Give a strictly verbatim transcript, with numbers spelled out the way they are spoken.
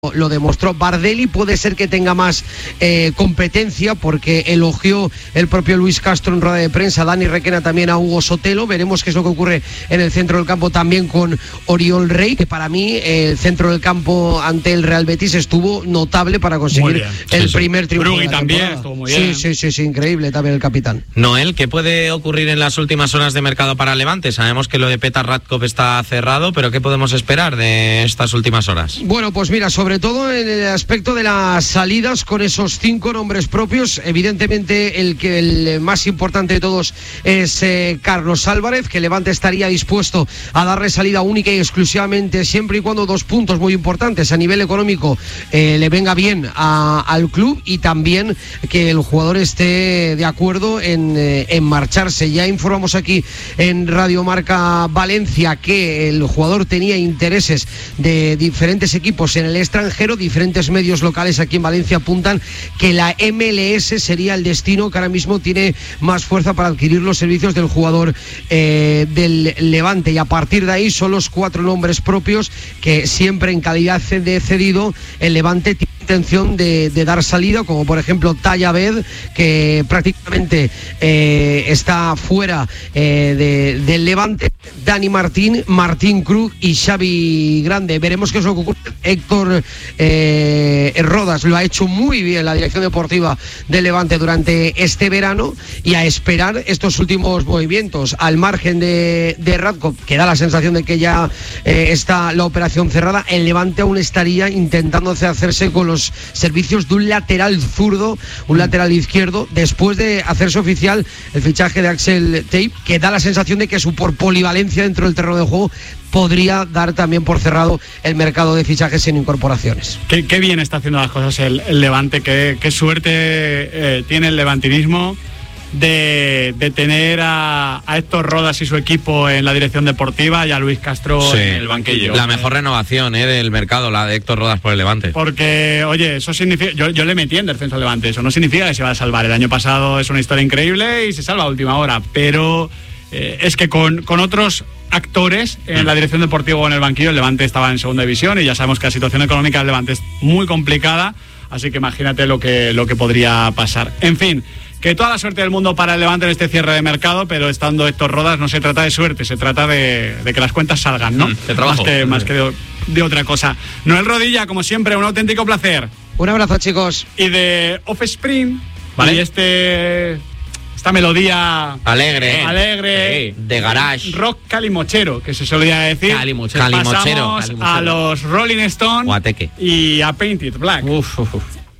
lo demostró. Bardelli puede ser que tenga más eh, competencia, porque elogió el propio Luis Castro en rueda de prensa, Dani Requena también a Hugo Sotelo. Veremos qué es lo que ocurre en el centro del campo también con Oriol Rey, que para mí el centro del campo ante el Real Betis estuvo notable para conseguir el sí, primer sí. triunfo. Brugui también estuvo muy bien. Sí, sí, sí, sí, increíble también el capitán. Noel, ¿qué puede ocurrir en las últimas horas de mercado para Levante? Sabemos que lo de Petar Radkov está cerrado, pero ¿qué podemos esperar de estas últimas horas? Bueno, pues mira, sobre Sobre todo en el aspecto de las salidas, con esos cinco nombres propios, evidentemente el que el más importante de todos es eh, Carlos Álvarez, que Levante estaría dispuesto a darle salida única y exclusivamente siempre y cuando dos puntos muy importantes a nivel económico eh, le venga bien a, al club, y también que el jugador esté de acuerdo en, eh, en marcharse. Ya informamos aquí en Radio Marca Valencia que el jugador tenía intereses de diferentes equipos en el extranjero. Diferentes medios locales aquí en Valencia apuntan que la M L S sería el destino que ahora mismo tiene más fuerza para adquirir los servicios del jugador eh, del Levante, y a partir de ahí son los cuatro nombres propios que siempre en calidad de cedido el Levante tiene intención de, de dar salida, como por ejemplo Tayabed, que prácticamente eh, está fuera eh, de, del Levante, Dani Martín, Martín Cruz y Xavi Grande. Veremos qué es lo que ocurre. Héctor eh, Rodas lo ha hecho muy bien la dirección deportiva del Levante durante este verano, y a esperar estos últimos movimientos. Al margen de, de Radkov, que da la sensación de que ya eh, está la operación cerrada, el Levante aún estaría intentando hacerse con los servicios de un lateral zurdo, un lateral izquierdo, después de hacerse oficial el fichaje de Axel Tape, que da la sensación de que su por polivalencia dentro del terreno de juego podría dar también por cerrado el mercado de fichajes en incorporaciones. Qué, qué bien está haciendo las cosas el, el Levante, qué, qué suerte eh, tiene el levantinismo de, de tener a, a Héctor Rodas y su equipo en la dirección deportiva y a Luis Castro sí, en el banquillo. La mejor renovación eh, del mercado, la de Héctor Rodas por el Levante. Porque, oye, eso significa... Yo, yo le metí en defensa al Levante, eso no significa que se va a salvar. El año pasado es una historia increíble y se salva a última hora, pero eh, es que con, con otros actores en la dirección deportiva o en el banquillo, el Levante estaba en segunda división y ya sabemos que la situación económica del Levante es muy complicada, así que imagínate lo que, lo que podría pasar. En fin, que toda la suerte del mundo para el Levante en este cierre de mercado, pero estando Héctor Rodas no se trata de suerte, se trata de, de que las cuentas salgan, ¿no? Mm, de trabajo. Más que, más que de, de otra cosa. Noel Rodilla, como siempre, un auténtico placer. Un abrazo, chicos. Y de Offspring, ¿vale? Y este... Esta melodía alegre, alegre sí, de garage, rock calimochero, que se solía decir. Calimochero. Pasamos calimochero, calimochero. a los Rolling Stones Guateque. y a Painted Black. Uf, uf, uf.